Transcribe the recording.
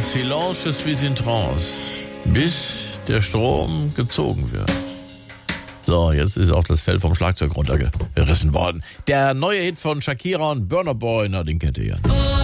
Silence, je suis in trance, bis der Strom gezogen wird. So, jetzt ist auch das Fell vom Schlagzeug runtergerissen worden. Der neue Hit von Shakira und Burna Boy, na, den kennt ihr ja.